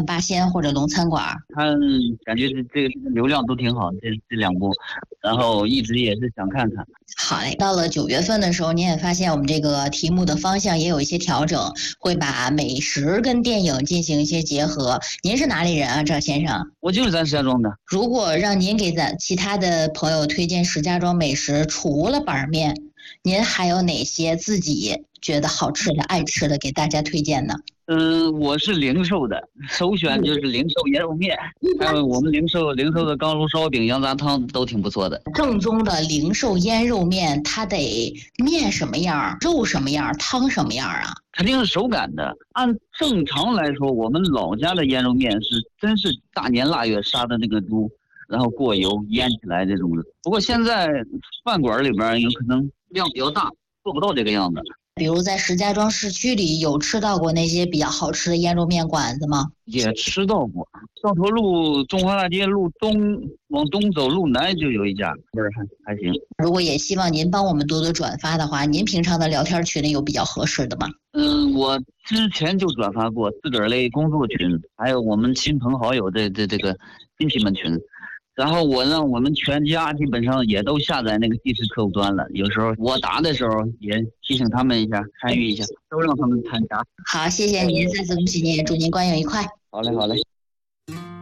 八仙或者龙餐馆。 看感觉这个流量都挺好，这两部，然后一直也是想看看。 好嘞，到了9月份的时候，您也发现我们这个题目的方向也有一些调整，会把美食跟电影进行一些结合。您是哪里人啊，赵先生？ 我就是咱石家庄的。 如果让您给咱其他的朋友推荐石家庄美食，除了板面，您还有哪些自己觉得好吃的、爱吃的给大家推荐呢？ 我是零售的，首选就是零售腌肉面，还有我们零售的钢炉烧饼、羊杂汤都挺不错的。 正宗的零售腌肉面，它得面什么样，肉什么样，汤什么样啊？ 肯定是手擀的。按正常来说，我们老家的腌肉面真是大年腊月杀的那个猪，然后过油腌起来这种的。不过现在饭馆里边有可能量比较大，做不到这个样子。 比如在石家庄市区里有吃到过那些比较好吃的腌肉面馆子吗？ 也吃到过，上头路中华大街路东往东走路南就有一家，味儿还行。 如果也希望您帮我们多多转发的话，您平常的聊天群里有比较合适的吗？ 我之前就转发过自个儿类工作群，还有我们亲朋好友的这个亲戚们群。然后我让我们全家基本上也都下载那个即时客户端了，有时候我答的时候也提醒他们一下，参与一下，都让他们参加。 好，谢谢您，再次恭喜您，祝您观影愉快。 好嘞，好嘞。